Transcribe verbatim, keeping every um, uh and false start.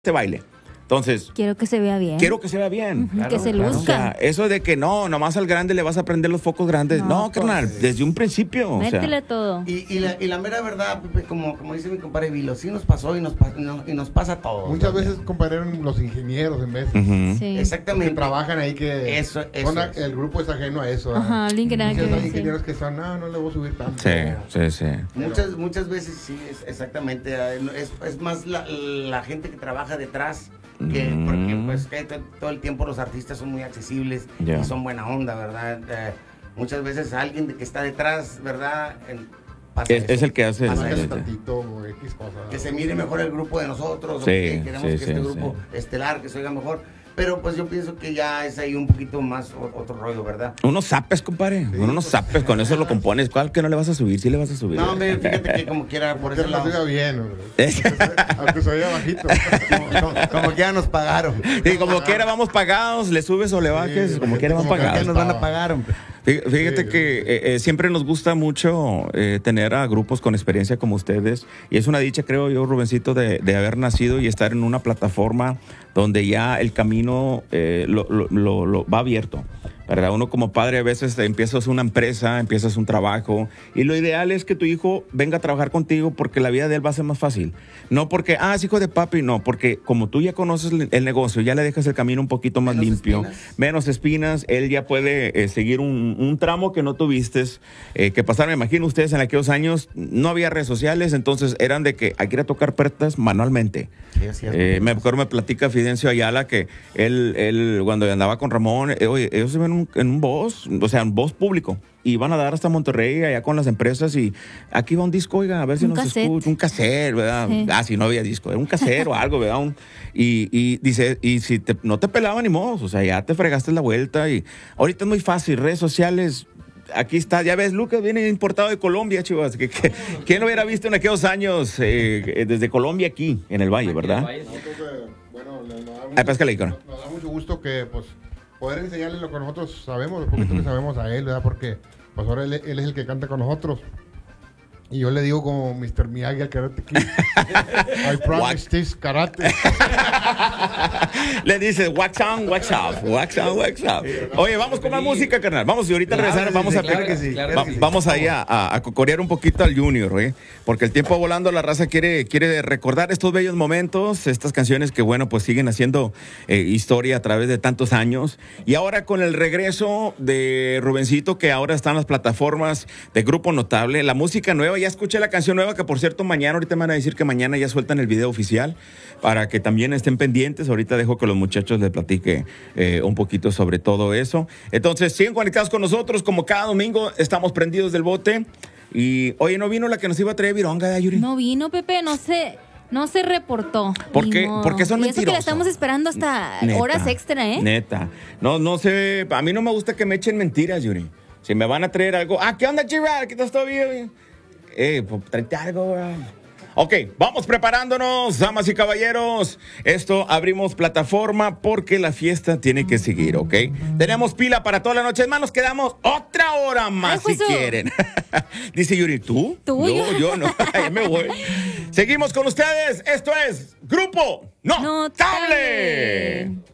este baile. Entonces, quiero que se vea bien. Quiero que se vea bien. Uh-huh, claro, que se luzca. O sea, eso de que no, nomás al grande le vas a prender los focos grandes. No, no carnal, pues, desde un principio. Métele o sea. todo. Y, y, la, y la mera verdad, Pepe, como, como dice mi compadre Vilo, sí nos pasó y nos, no, y nos pasa a todos. Muchas veces, compadre, los ingenieros en vez. Uh-huh. Sí. Exactamente. Que trabajan ahí que eso, eso son a, es. el grupo es ajeno a eso. Ajá, alguien que nada que ver. Hay ingenieros que son, no, no le voy a subir tanto. Sí, sí, sí. Muchas, muchas veces sí, es, exactamente. Es, es más la, la gente que trabaja detrás. Que, porque pues que todo el tiempo los artistas son muy accesibles yeah. y son buena onda, ¿verdad? Eh, muchas veces alguien de que está detrás, ¿verdad? En, pasa es, es el que hace pasa el, tantito, X cosa. Que se mire mejor el grupo de nosotros, sí, o que queremos sí, que sí, este grupo sí. estelar, que se oiga mejor. Pero pues yo pienso que ya es ahí un poquito más otro rollo, ¿verdad? Unos zapes, compadre. Sí, unos zapes, con eso lo compones. ¿Cuál que no le vas a subir? Sí le vas a subir. No, hombre, fíjate que como quiera, por eso no se bien, hombre. Aunque se oiga bajito. como, como, como quiera nos pagaron. Sí, como quiera vamos pagados, le subes o le bajes, sí, como quiera vamos pagados. Que nos van a pagar, hombre. Fíjate sí, que eh, eh, siempre nos gusta mucho eh, tener a grupos con experiencia como ustedes y es una dicha, creo yo, Rubencito, de, de haber nacido y estar en una plataforma donde ya el camino eh, lo, lo, lo, lo va abierto, ¿verdad? Uno como padre a veces empiezas una empresa, empiezas un trabajo y lo ideal es que tu hijo venga a trabajar contigo porque la vida de él va a ser más fácil. No porque, ah, es hijo de papi, no, porque como tú ya conoces el negocio, ya le dejas el camino un poquito más menos limpio, espinas. menos espinas, él ya puede eh, seguir un, un tramo que no tuviste, eh, que pasaron, me imagino ustedes en aquellos años, no había redes sociales, entonces eran de que hay que ir a tocar puertas manualmente. Sí, así es, eh, me acuerdo, me platica Fidencio Ayala que él, él cuando andaba con Ramón, eh, oye, ellos se ven un, en un bus, o sea, un bus público, y van a dar hasta Monterrey, allá con las empresas, y aquí va un disco, oiga, a ver si un nos cassette. escucha, un cassette, ¿verdad? Sí. Ah, si no había disco, era un cassette o algo, ¿verdad? Un, y, y dice, y si te, no te pelaban ni modos, o sea, ya te fregaste la vuelta, y ahorita es muy fácil, redes sociales. Aquí está, ya ves, Lucas viene importado de Colombia, chivas. Que, que, ¿Quién lo hubiera visto en aquellos años eh, desde Colombia aquí, en el Valle, verdad? Bueno, nos da, mucho, ah, nos da mucho gusto que pues poder enseñarle lo que nosotros sabemos, lo poquito uh-huh. que sabemos a él, ¿verdad? Porque pues ahora él, él es el que canta con nosotros. Y yo le digo como mister Miyagi al Karate Kid. I promise this karate. Le dice, wax on, wax off, wax on, wax off. Oye, vamos con más música, carnal. Vamos, y ahorita claro, regresar, vamos sí, a claro que sí, claro va, que sí. Vamos ahí a, a, a cocorear un poquito al Junior, ¿eh? Porque el tiempo volando, la raza quiere, quiere recordar estos bellos momentos, estas canciones que, bueno, pues siguen haciendo eh, historia a través de tantos años. Y ahora con el regreso de Rubencito, que ahora está en las plataformas de Grupo Notable, la música nueva. Ya escuché la canción nueva, que por cierto mañana, ahorita me van a decir que mañana ya sueltan el video oficial para que también estén pendientes. Ahorita dejo que los muchachos les platique eh, un poquito sobre todo eso. Entonces siguen conectados con nosotros, como cada domingo estamos prendidos del bote. Y oye, ¿no vino la que nos iba a traer Vironga, Yuri? No vino, Pepe, no sé. No se reportó. ¿Por qué? Porque son y mentirosos. Eso que la estamos esperando hasta neta, horas extra, ¿eh? Neta. No, no sé. A mí no me gusta que me echen mentiras, Yuri. Si me van a traer algo. Ah, ¿qué onda, Chirra? ¿Qué estás todo bien? Eh, pues tráete algo, bro. Ok, vamos preparándonos, damas y caballeros. Esto abrimos plataforma porque la fiesta tiene que seguir, ¿ok? Tenemos pila para toda la noche. Es más, nos quedamos otra hora más Ay, si quieren. Dice Yuri, ¿tú? ¿Tú? Yo, yo no. Ya me voy. Seguimos con ustedes. Esto es Grupo Notable.